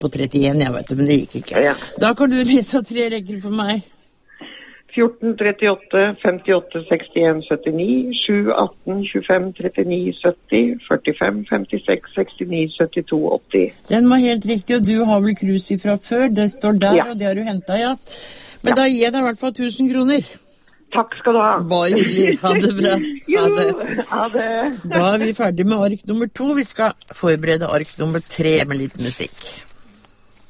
på 31, jeg vet det, men det gikk ikke. Ja. Da kan du lese 3 rekker for meg. 14, 38, 58, 61, 79, 7, 18, 25, 39, 70, 45, 56, 69, 72, 80. Den var helt riktig, og du har vel krus ifra før. Det står der, Ja. og det har du hentet, ja. Men da gir jeg deg i hvert fall 1000 kroner. Takk skal du ha. Bare hyggelig. Ha det bra. Ha det. Ha det. Da er vi ferdig med ark nummer 2. Vi skal forberede ark nummer 3 med litt musikk.